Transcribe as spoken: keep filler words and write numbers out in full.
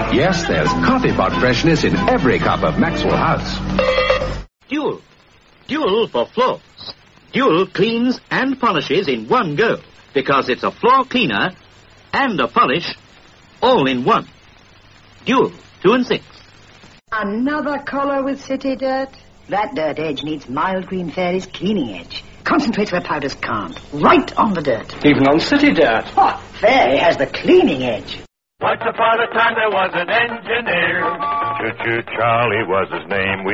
Yes, there's coffee pot freshness in every cup of Maxwell House. Dual. Dual for floors. Dual cleans and polishes in one go, because it's a floor cleaner and a polish all in one. Dual, two and six. Another collar with city dirt? That dirt edge needs Mild Green Fairy's cleaning edge. Concentrates where powders can't. Right on the dirt. Even on city dirt. Oh, Fairy has the cleaning edge. Once upon a time there was an engineer. Choo-choo Charlie was his name. We